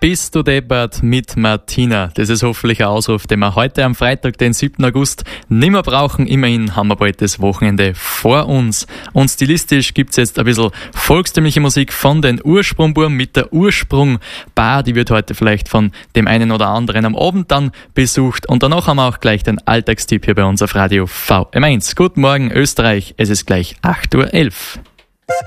Bist du deppert mit Martina. Das ist hoffentlich ein Ausruf, den wir heute am Freitag, den 7. August, nicht mehr brauchen. Immerhin haben wir bald das Wochenende vor uns. Und stilistisch gibt's jetzt ein bisschen volkstümliche Musik von den Ursprungbuben mit der Ursprung-Bar. Die wird heute vielleicht von dem einen oder anderen am Abend dann besucht. Und danach haben wir auch gleich den Alltagstipp hier bei uns auf Radio VM1. Guten Morgen Österreich, es ist gleich 8:11 Uhr.